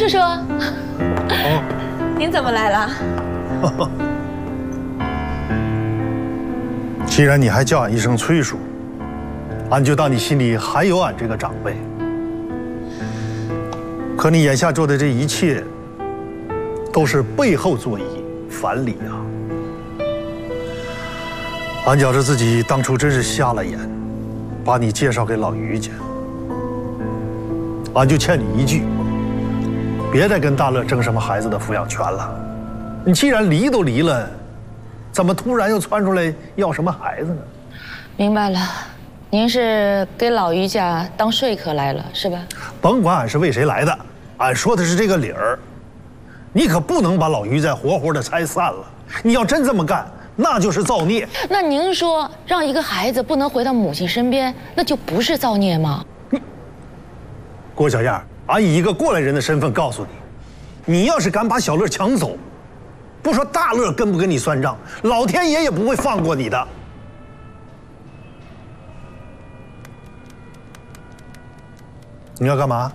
叔，您怎么来了？ 既然你还叫俺一声崔叔，俺就当你心里还有俺这个长辈。可你眼下做的这一切，都是背后作揖，反礼啊！俺觉着自己当初真是瞎了眼，把你介绍给老于家。俺就欠你一句，别再跟大乐争什么孩子的抚养权了。你既然离都离了，怎么突然又窜出来要什么孩子呢？ 明白了，您是给老于家当说客来了是吧？ 甭管俺是为谁来的，俺说的是这个理儿。你可不能把老于再活活的拆散了。你要真这么干，那就是造孽。 那您说让一个孩子不能回到母亲身边，那就不是造孽吗？ 郭小燕，俺以一个过来人的身份告诉你，你要是敢把小乐抢走，不说大乐跟不跟你算账，老天爷也不会放过你的。你要干嘛？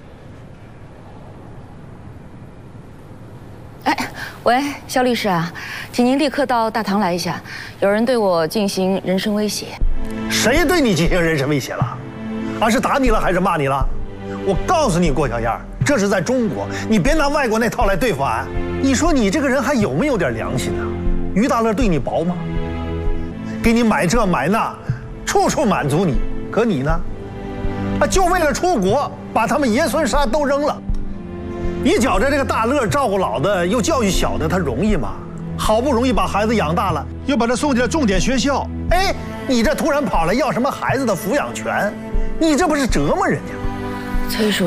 哎，喂，肖律师啊，请您立刻到大堂来一下，有人对我进行人身威胁。 谁对你进行人身威胁了？俺是打你了还是骂你了？我告诉你，郭小燕，这是在中国，你别拿外国那套来对付俺。你说你这个人还有没有点良心啊？于大乐对你薄吗？给你买这买那，处处满足你。可你呢？就为了出国，把他们爷孙仨都扔了。你觉着这个大乐照顾老的又教育小的，他容易吗？好不容易把孩子养大了，又把他送进了重点学校，哎，你这突然跑来要什么孩子的抚养权？你这不是折磨人家吗？ 崔叔，